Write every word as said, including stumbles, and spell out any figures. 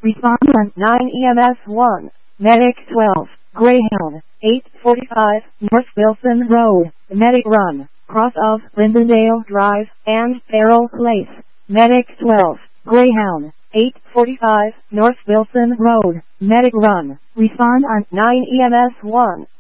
Respond on nine E M S one. Medic twelve. Greyhound. eight forty-five. North Wilson Road. Medic run. Cross of Lindendale Drive and Farrell Place. Medic twelve. Greyhound. eight forty-five. North Wilson Road. Medic run. Respond on nine E M S one.